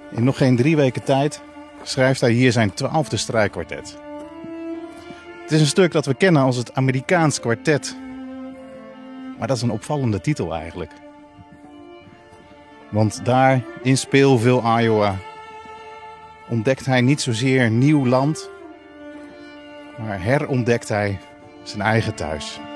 In nog geen 3 weken tijd schrijft hij hier zijn 12e strijkkwartet. Het is een stuk dat we kennen als het Amerikaans kwartet. Maar dat is een opvallende titel eigenlijk. Want daar in Speelville, Iowa, ontdekt hij niet zozeer nieuw land, maar herontdekt hij zijn eigen thuis.